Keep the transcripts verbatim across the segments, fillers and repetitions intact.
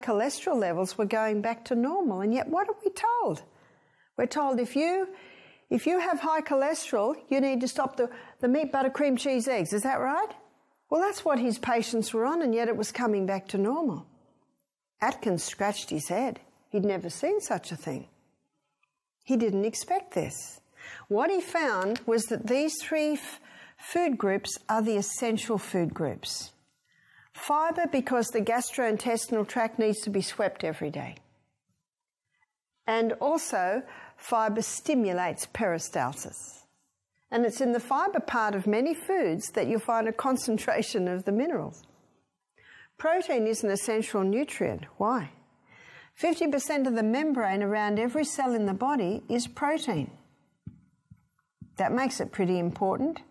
cholesterol levels were going back to normal. And yet what are we told? We're told if you if you have high cholesterol, you need to stop the, the meat, butter, cream, cheese, eggs. Is that right? Well, that's what his patients were on, and yet it was coming back to normal. Atkins scratched his head. He'd never seen such a thing. He didn't expect this. What he found was that these three f- food groups are the essential food groups. Fibre, because the gastrointestinal tract needs to be swept every day. And also, fibre stimulates peristalsis. And it's in the fibre part of many foods that you'll find a concentration of the minerals. Protein is an essential nutrient. Why? fifty percent of the membrane around every cell in the body is protein. That makes it pretty important.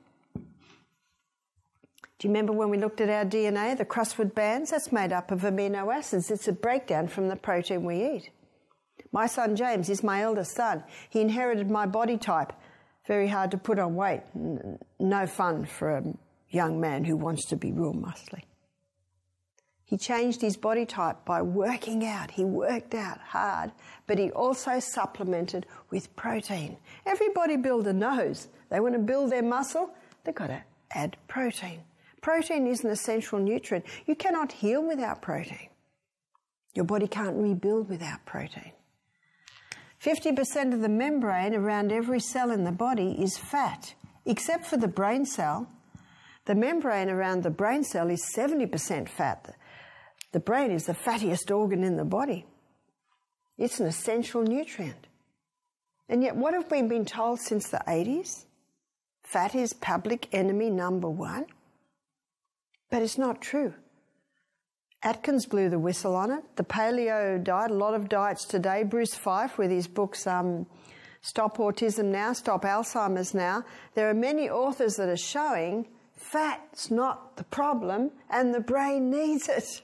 Do you remember when we looked at our D N A, the Crustwood bands? That's made up of amino acids. It's a breakdown from the protein we eat. My son James is my eldest son. He inherited my body type. Very hard to put on weight. No fun for a young man who wants to be real muscly. He changed his body type by working out. He worked out hard, but he also supplemented with protein. Every bodybuilder knows they want to build their muscle, they've got to add protein. Protein is an essential nutrient. You cannot heal without protein. Your body can't rebuild without protein. fifty percent of the membrane around every cell in the body is fat, except for the brain cell. The membrane around the brain cell is seventy percent fat. The brain is the fattiest organ in the body. It's an essential nutrient. And yet what have we been told since the eighties? Fat is public enemy number one. But it's not true. Atkins blew the whistle on it. The paleo diet, a lot of diets today, Bruce Fife with his books um, Stop Autism Now, Stop Alzheimer's Now, there are many authors that are showing fat's not the problem and the brain needs it.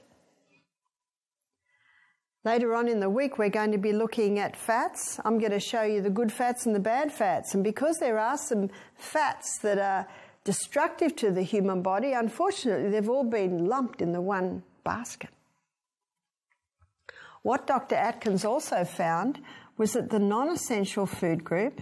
Later on in the week, we're going to be looking at fats. I'm going to show you the good fats and the bad fats. And because there are some fats that are destructive to the human body, unfortunately, they've all been lumped in the one basket. What Doctor Atkins also found was that the non-essential food group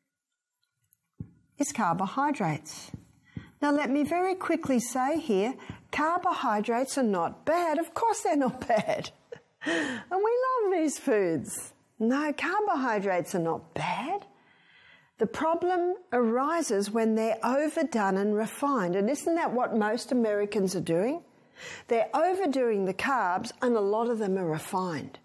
is carbohydrates. Now, let me very quickly say here, carbohydrates are not bad. Of course they're not bad. And we love these foods. No, carbohydrates are not bad. The problem arises when they're overdone and refined. And isn't that what most Americans are doing? They're overdoing the carbs and a lot of them are refined.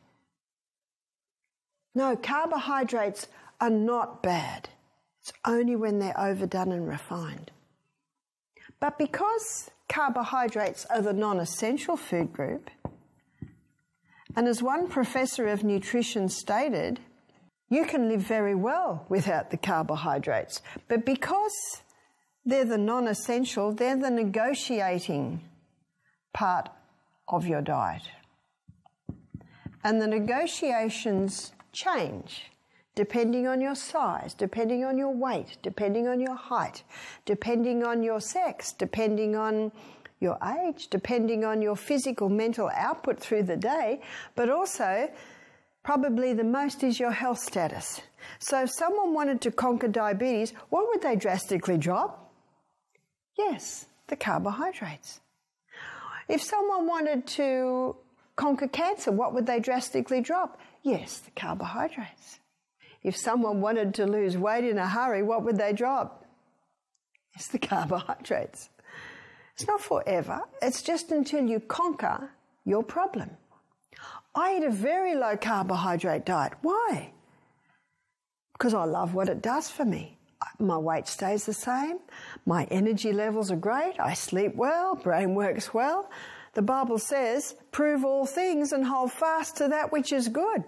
No, carbohydrates are not bad. It's only when they're overdone and refined. But because carbohydrates are the non-essential food group, and as one professor of nutrition stated, you can live very well without the carbohydrates. But because they're the non-essential, they're the negotiating part of your diet. And the negotiations change depending on your size, depending on your weight, depending on your height, depending on your sex, depending on your age, depending on your physical, mental output through the day, but also probably the most is your health status. So if someone wanted to conquer diabetes, what would they drastically drop? Yes, the carbohydrates. If someone wanted to conquer cancer, what would they drastically drop? Yes, the carbohydrates. If someone wanted to lose weight in a hurry, what would they drop? It's the carbohydrates. It's not forever. It's just until you conquer your problem. I eat a very low carbohydrate diet. Why? Because I love what it does for me. My weight stays the same. My energy levels are great. I sleep well. Brain works well. The Bible says, prove all things and hold fast to that which is good.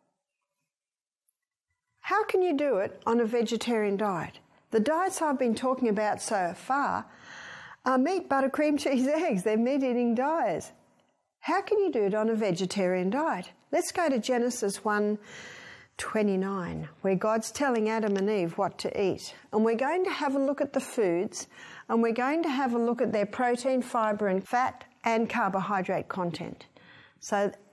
How can you do it on a vegetarian diet? The diets I've been talking about so far are meat, butter, cream, cheese, eggs. They're meat-eating diets. How can you do it on a vegetarian diet? Let's go to Genesis one twenty-nine, where God's telling Adam and Eve what to eat. And we're going to have a look at the foods, and we're going to have a look at their protein, fibre and fat and carbohydrate content. So